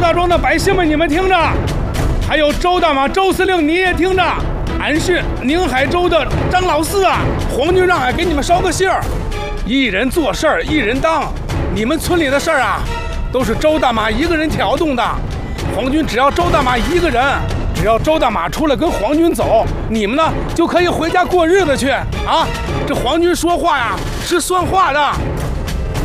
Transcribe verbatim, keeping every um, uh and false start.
大庄的百姓们，你们听着，还有周大马周司令你也听着，俺是宁海州的张老四啊，皇军让俺给你们捎个信儿，一人做事儿一人当，你们村里的事儿啊，都是周大马一个人挑动的，皇军只要周大马一个人，只要周大马出来跟皇军走，你们呢就可以回家过日子去啊，这皇军说话呀是算话的。